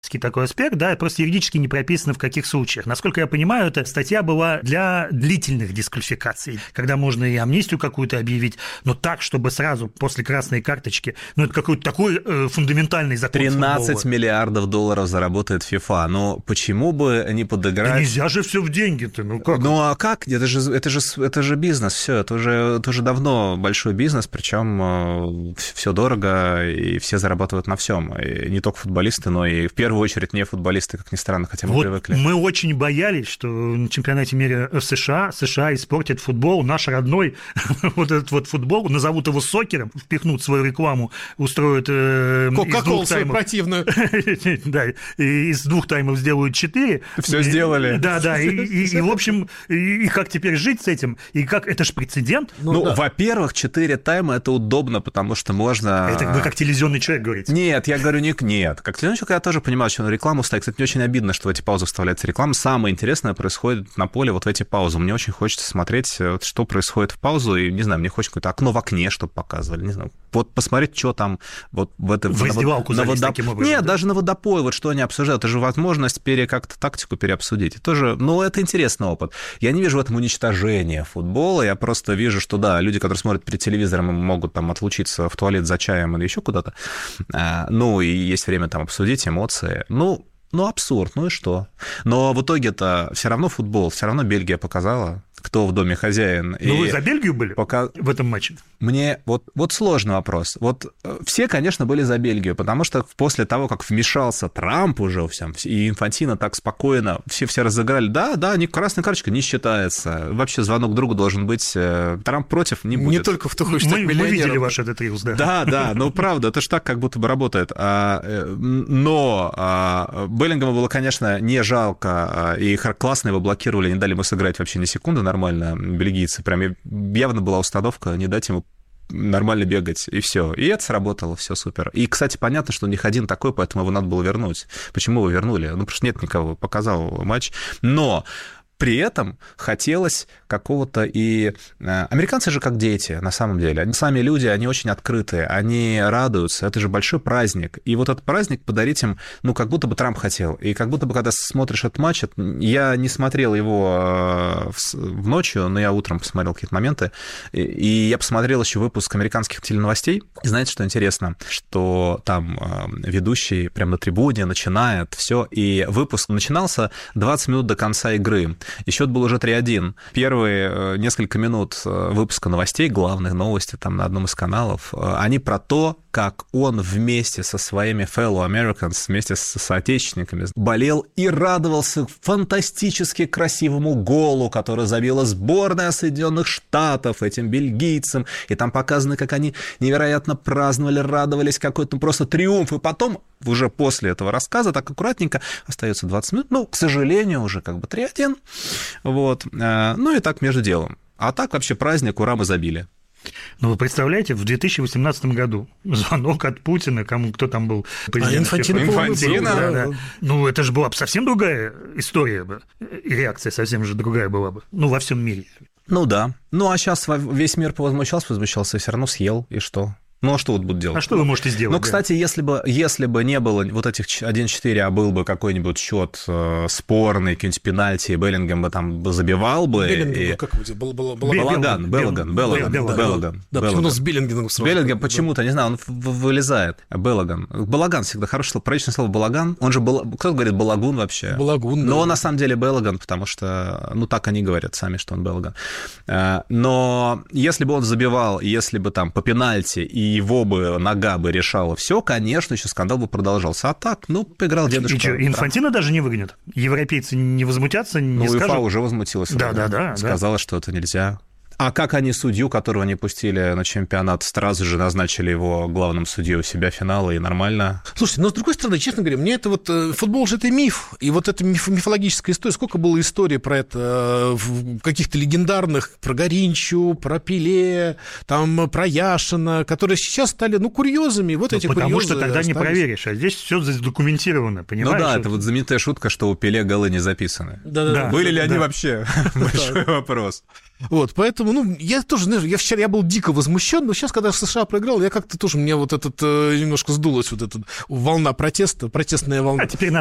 такой аспект, да, просто юридически не прописано в каких случаях. Насколько я понимаю, эта статья была для длительных дисквалификаций, когда можно и амнистию какую-то объявить, но так, чтобы сразу после красной карточки, ну, это какой-то такой фундаментальный закон 13 футбола. миллиардов долларов заработает ФИФА, но почему бы не подыграть? Да нельзя же все в деньги-то, ну как? Ну а как? Это же бизнес, все, это уже давно большой бизнес, причем все дорого, и все зарабатывают на всем. И не только футболисты, но и в первую очередь не футболисты, как ни странно, хотя мы привыкли. Мы очень боялись, что на чемпионате мира в США испортит футбол, наш родной вот этот вот футбол, назовут его сокером, впихнут свою рекламу, устроят Кока-колу свою противную. Да, из 2 таймов сделают 4. Все сделали. Да, и в общем, и как теперь жить с этим? И как, это же прецедент? Ну, во-первых, 4 тайма – это удобно, потому что можно… Это вы как телевизионный человек говорите. Нет, я говорю, нет. Как телевизионный человек я тоже понимаю, что на рекламу ставить. Кстати, мне очень обидно, что в эти паузы вставляется реклама. Самое интересное происходит на поле вот в эти паузы. Мне очень хочется смотреть, что происходит в паузу, и, не знаю, мне хочется какое-то окно в окне, чтобы показывали, не знаю. Вот посмотреть, что там вот в этом… В раздевалку залезть таким образом. Нет, даже на водопой, вот что они обсуждают. Это же возможность как-то тактику переобсудить. Это тоже, это интересный опыт. Я не вижу в этом уничтожения футбола, я просто вижу, что, да, люди, которые смотрят перед телевизором, могут там отлучиться в туалет за чаем или еще куда-то, и есть время там обсудить эмоции. Абсурд, и что? Но в итоге-то все равно футбол, все равно Бельгия показала, кто в доме хозяин. Вы за Бельгию были в этом матче? Мне вот сложный вопрос. Вот все, конечно, были за Бельгию, потому что после того, как вмешался Трамп уже всем, и Инфантино так спокойно, все разыграли, да, красная карточка не считается. Вообще звонок другу должен быть. Трамп против не будет. Не только в туху штат миллионеров. Мы видели ваш этот рилс, да. Да, правда, это же так, как будто бы работает. Но Беллингему было, конечно, не жалко, и классно его блокировали, не дали ему сыграть вообще ни секунды нормально, бельгийцы. Прям явно была установка не дать ему нормально бегать, и все. И это сработало, все супер. И, кстати, понятно, что у них один такой, поэтому его надо было вернуть. Почему его вернули? Потому что нет никого, показал матч. Но при этом хотелось какого-то и… Американцы же как дети, на самом деле. Они сами люди, они очень открытые, они радуются. Это же большой праздник. И вот этот праздник подарить им, как будто бы Трамп хотел. И как будто бы, когда смотришь этот матч, я не смотрел его в ночью, но я утром посмотрел какие-то моменты, и я посмотрел еще выпуск американских теленовостей. И знаете, что интересно? Что там ведущий прямо на трибуне начинает все, и выпуск начинался 20 минут до конца игры. И счет был уже 3-1. Первые несколько минут выпуска новостей, главных новостей там на одном из каналов, они про то, как он вместе со своими fellow Americans, вместе со соотечественниками болел и радовался фантастически красивому голу, который забила сборная Соединенных Штатов этим бельгийцам. И там показано, как они невероятно праздновали, радовались, какой-то просто триумф. И потом, уже после этого рассказа, так аккуратненько, остается 20 минут, к сожалению, уже 3-1. Вот. И так между делом. А так вообще праздник, ура, мы забили. Вы представляете, в 2018 году звонок от Путина, кто там был президент? Инфантино. Да. Это же была бы совсем другая история бы, и реакция совсем же другая была бы, во всем мире. Да. А сейчас весь мир возмущался, и все равно съел, и что? А что вот будут делать? А что вы можете сделать? Кстати, если бы не было вот этих 1-4, а был бы какой-нибудь счет спорный, какие-нибудь пенальти, и Беллингем бы там забивал бы. Беллингем, как его Беллаган. Да, почему у нас с Беллингемом сразу? Беллингем почему-то, не знаю, он вылезает. Балаган всегда хорошее, приличное слово балаган. Он же, кто говорит балагун вообще? Балагун, Но он на самом деле Беллаган, потому что, так они говорят сами, что он Беллаган. Но если бы он забивал, если бы там по пенальти, и его бы нога бы решала все, конечно, еще скандал бы продолжался. А так, поиграл дедушка. И что, Инфантино даже не выгонят? Европейцы не возмутятся, не скажут? УЕФА уже возмутилась. Да. Сказала, что это нельзя. А как они судью, которого не пустили на чемпионат, сразу же назначили его главным судьей у себя финала, и нормально? Слушайте, но с другой стороны, честно говоря, мне это футбол же это миф, и это мифологическая история. Сколько было историй про это, каких-то легендарных, про Гаринчу, про Пеле, там, про Яшина, которые сейчас стали, курьезами, эти курьезы. Потому что тогда не проверишь, а здесь все задокументировано, понимаешь? Это знаменитая шутка, что у Пеле голы не записаны. Да. Были ли они вообще? Большой вопрос. Вот, поэтому, я тоже, знаешь, я был дико возмущен, но сейчас, когда США проиграл, я как-то тоже, мне вот немножко сдулась вот эта волна протеста, протестная волна. А теперь